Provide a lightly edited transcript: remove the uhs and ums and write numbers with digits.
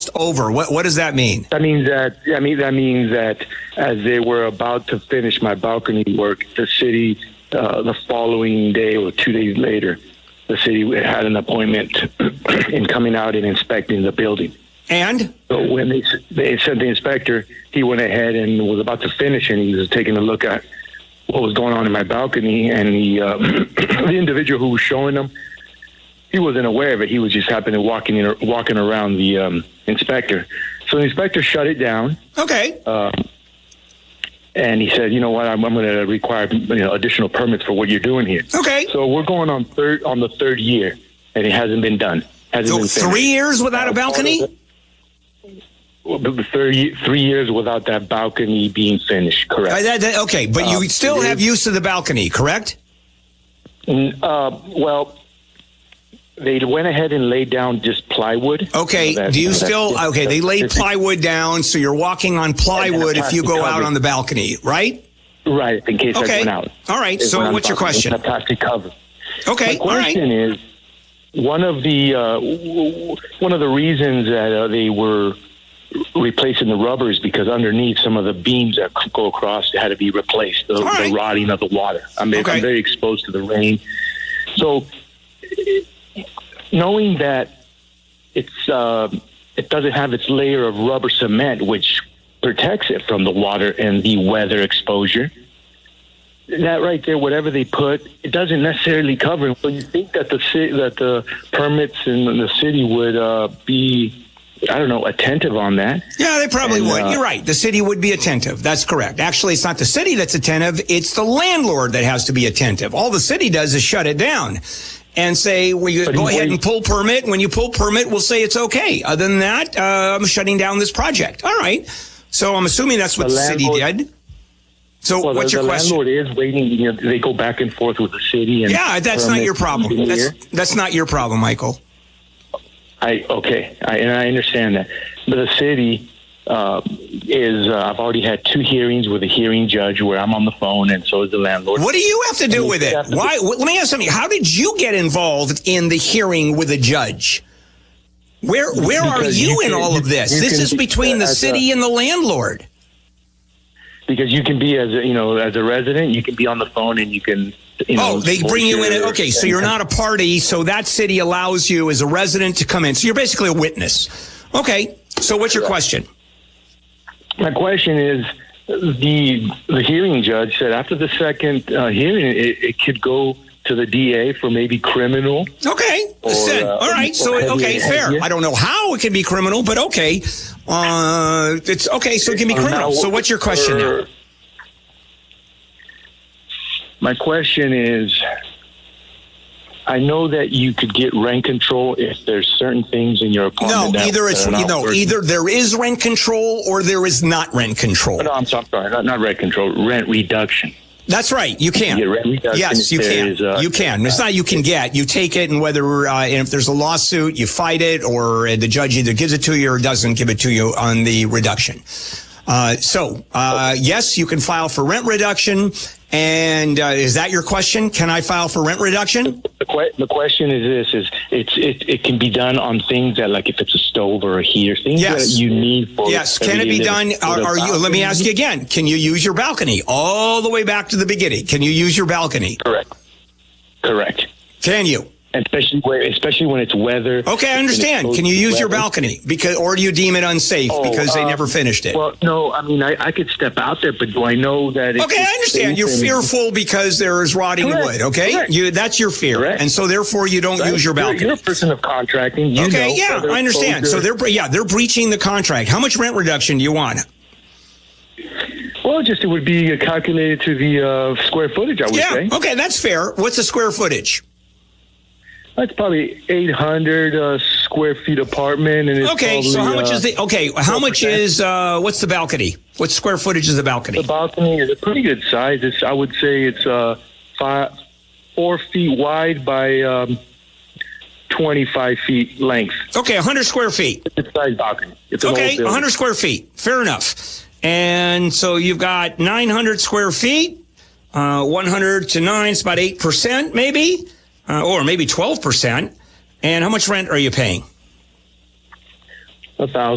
glossed over. What does that mean? That means that as they were about to finish my balcony work, the city, the following day or 2 days later, the city had an appointment in coming out and inspecting the building. And so when they sent the inspector, he went ahead and was about to finish, and he was taking a look at what was going on in my balcony, and the individual who was showing them, he wasn't aware of it. He was just happening walking around the inspector. So the inspector shut it down. Okay. And he said, "You know what? I'm going to require additional permits for what you're doing here." Okay. So we're going on the third year, and it hasn't been done. So 3 years without a balcony? 3 years without that balcony being finished, correct. Okay, but you still have use of the balcony, correct? Well, they went ahead and laid down just plywood. Okay, they laid plywood down, so you're walking on plywood if you go out on the balcony, right? Right, in case I went out. All right, so what's your question? A plastic cover. Okay, my question is, one of the reasons that they were replacing the rubber is because underneath some of the beams that go across had to be replaced. The rotting of the water. I'm very exposed to the rain. So knowing that it doesn't have its layer of rubber cement, which protects it from the water and the weather exposure, that right there, whatever they put, it doesn't necessarily cover it. So you think that the permits in the city would be, attentive on that? Yeah, they probably would. You're right. The city would be attentive. That's correct. Actually, it's not the city that's attentive. It's the landlord that has to be attentive. All the city does is shut it down and say, go ahead and pull permit. When you pull permit, we'll say it's okay. Other than that, I'm shutting down this project. All right. So I'm assuming that's what the city did. So what's your question? The landlord is waiting. They go back and forth with the city. And that's not your problem. That's not your problem, Michael. I understand that, but the city I've already had 2 hearings with a hearing judge where I'm on the phone, and so is the landlord. What do you have to do with it? Why? Let me ask something. How did you get involved in the hearing with a judge? Where are you in all of this? This is between the city and the landlord. Because you can be as a resident, you can be on the phone and you can. They bring you in. Okay, so you're not a party, so that city allows you as a resident to come in. So you're basically a witness. Okay, so what's your question? My question is, the hearing judge said after the second hearing, it could go to the DA for maybe criminal. Okay, all right. So fair. I don't know how it can be criminal, but okay, it's okay. So it can be criminal. So what's your question now? My question is, I know that you could get rent control if there's certain things in your apartment. No, either there is rent control or there is not rent control. No, I'm sorry, not rent control, rent reduction. That's right. You can. You get rent reduction. Yes, you can. You can. It's not you can get. You take it, and whether and if there's a lawsuit, you fight it, or the judge either gives it to you or doesn't give it to you on the reduction. Yes, you can file for rent reduction. And is that your question? Can I file for rent reduction? The question is this: it can be done on things that, like if it's a stove or a heater, things that you need for. Yes, can it be done? Let me ask you again: can you use your balcony all the way back to the beginning? Can you use your balcony? Correct. Can you? Especially when it's weather. Okay, I understand. Can you use your balcony or do you deem it unsafe because they never finished it? Well, no. I mean, I could step out there, but do I know that? Okay, I understand. You're fearful because there is rotting wood. Okay, that's your fear, and so therefore you don't use your balcony. You're a person of contracting. I understand. So they're breaching the contract. How much rent reduction do you want? Well, it would be calculated to the square footage. I would say. Okay, that's fair. What's the square footage? That's probably 800 square feet apartment. And it's so how much is how much is, what's the balcony? What square footage is the balcony? The balcony is a pretty good size. I would say it's 4 feet wide by 25 feet length. Okay, 100 square feet. It's a size balcony. It's an old building. 100 square feet. Fair enough. And so you've got 900 square feet, 100 to 9, it's about 8% maybe. Or maybe 12%. And how much rent are you paying? $1,000.